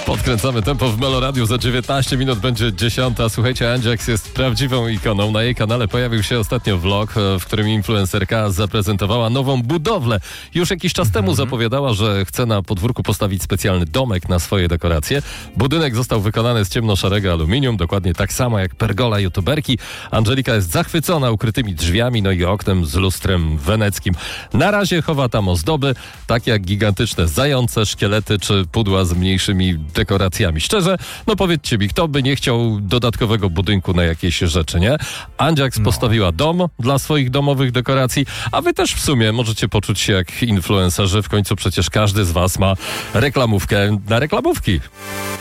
Podkręcamy tempo w Meloradiu. Za 19 minut będzie 10. Słuchajcie, Andziaks jest prawdziwą ikoną. Na jej kanale pojawił się ostatnio vlog, w którym influencerka zaprezentowała nową budowlę. Już jakiś czas temu zapowiadała, że chce na podwórku postawić specjalny domek na swoje dekoracje. Budynek został wykonany z ciemnoszarego aluminium, dokładnie tak samo jak pergola youtuberki. Angelika jest zachwycona ukrytymi drzwiami, no i oknem z lustrem weneckim. Na razie chowa tam ozdoby, tak jak gigantyczne zające, szkielety czy pudła z mniejszymi dekoracjami. Szczerze, no powiedzcie mi, kto by nie chciał dodatkowego budynku na jakieś rzeczy, nie? Andziaks postawiła dom dla swoich domowych dekoracji, a wy też w sumie możecie poczuć się jak influencerzy. W końcu przecież każdy z was ma reklamówkę na reklamówki.